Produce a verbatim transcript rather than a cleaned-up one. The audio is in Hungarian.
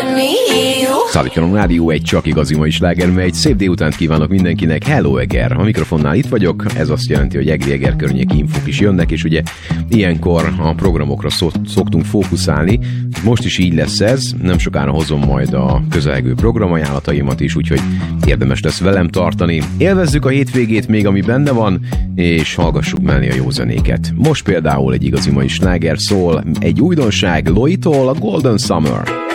Szállítjanom Rádió egy csak igazi mai sláger, mely egy szép délutánt kívánok mindenkinek. Hello Eger! A mikrofonnál itt vagyok, ez azt jelenti, hogy Egri Eger környéki infók is jönnek, és ugye ilyenkor a programokra szoktunk fókuszálni. Most is így lesz ez, nem sokára hozom majd a közelgő programajánlataimat is, úgyhogy érdemes lesz velem tartani. Élvezzük a hétvégét még, ami benne van, és hallgassuk mellé a jó zenéket. Most például egy igazi mai sláger szól, egy újdonság Loitól, a Golden Summer.